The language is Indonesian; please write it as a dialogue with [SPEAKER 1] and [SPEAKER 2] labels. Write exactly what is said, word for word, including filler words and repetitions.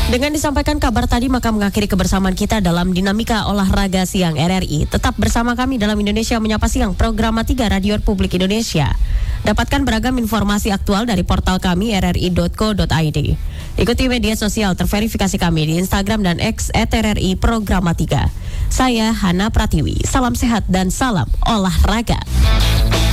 [SPEAKER 1] Dengan disampaikan kabar tadi, maka mengakhiri kebersamaan kita dalam Dinamika Olahraga Siang R R I. Tetap bersama kami dalam Indonesia Menyapa Siang, program tiga Radio Republik Indonesia. Dapatkan beragam informasi aktual dari portal kami r r i dot co dot i d. Ikuti media sosial terverifikasi kami di Instagram dan X et r r i Programa tiga. Saya Hana Pratiwi, salam sehat dan salam olahraga.